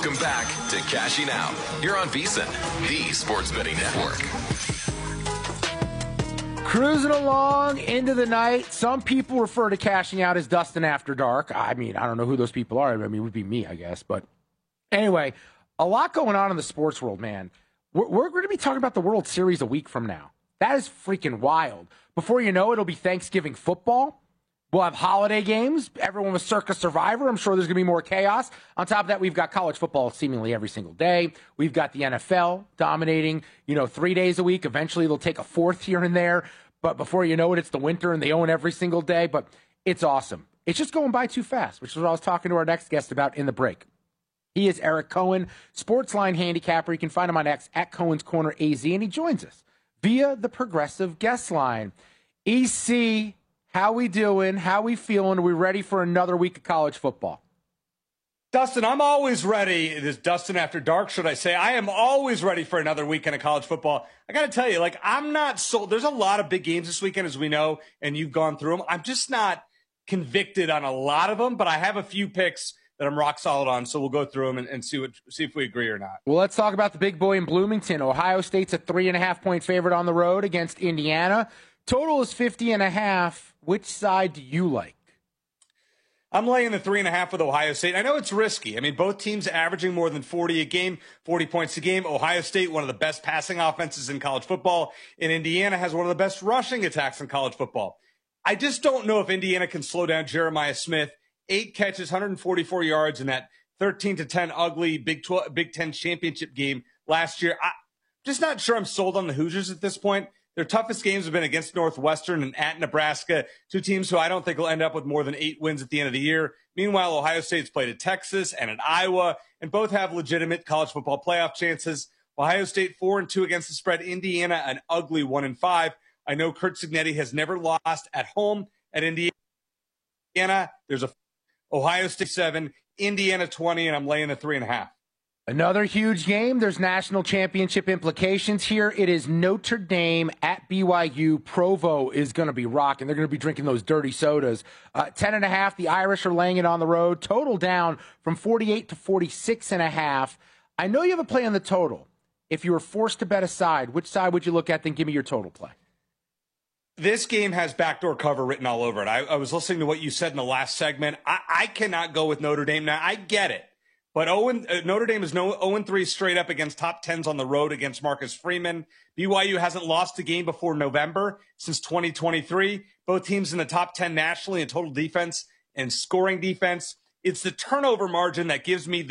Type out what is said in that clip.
Welcome back to Cashing Out. You're on VSiN, the Sports Betting Network. Cruising along into the night. Some people refer to cashing out as Dustin After Dark. I mean, I don't know who those people are. I mean, it would be me, I guess. But anyway, a lot going on in the sports world, man. We're going to be talking about the World Series a week from now. That is freaking wild. Before you know it, it'll be Thanksgiving football. We'll have holiday games. Everyone was Circa Survivor. I'm sure there's going to be more chaos. On top of that, we've got college football seemingly every single day. We've got the NFL dominating, 3 days a week. Eventually, they'll take a fourth here and there. But before you know it, it's the winter and they own every single day. But it's awesome. It's just going by too fast, which is what I was talking to our next guest about in the break. He is Eric Cohen, Sportsline handicapper. You can find him on X at Cohen's Corner AZ, and he joins us via the Progressive Guest Line. EC, how we doing? How we feeling? Are we ready for another week of college football? Dustin, I'm always ready. It is Dustin After Dark, should I say. I am always ready for another weekend of college football. I got to tell you, I'm not sold. There's a lot of big games this weekend, as we know, and you've gone through them. I'm just not convicted on a lot of them, but I have a few picks that I'm rock solid on, so we'll go through them and see if we agree or not. Well, let's talk about the big boy in Bloomington. Ohio State's a 3.5-point favorite on the road against Indiana. Total is 50.5. Which side do you like? I'm laying the 3.5 with Ohio State. I know it's risky. I mean, both teams averaging more than 40 a game, 40 points a game. Ohio State, one of the best passing offenses in college football. And Indiana has one of the best rushing attacks in college football. I just don't know if Indiana can slow down Jeremiah Smith. 8 catches, 144 yards in that 13-10 ugly Big Ten championship game last year. I'm just not sure I'm sold on the Hoosiers at this point. Their toughest games have been against Northwestern and at Nebraska, two teams who I don't think will end up with more than 8 wins at the end of the year. Meanwhile, Ohio State's played at Texas and at Iowa, and both have legitimate college football playoff chances. Ohio State 4-2 against the spread. Indiana an ugly 1-5. I know Curt Cignetti has never lost at home at Indiana. There's a Ohio State 7, Indiana 20, and I'm laying the 3.5. Another huge game. There's national championship implications here. It is Notre Dame at BYU. Provo is going to be rocking. They're going to be drinking those dirty sodas. 10.5. The Irish are laying it on the road. Total down from 48 to 46.5. I know you have a play on the total. If you were forced to bet a side, which side would you look at? Then give me your total play. This game has backdoor cover written all over it. I was listening to what you said in the last segment. I cannot go with Notre Dame. Now, I get it. But Notre Dame is 0-3 straight up against top 10s on the road against Marcus Freeman. BYU hasn't lost a game before November since 2023. Both teams in the top 10 nationally in total defense and scoring defense. It's the turnover margin that gives me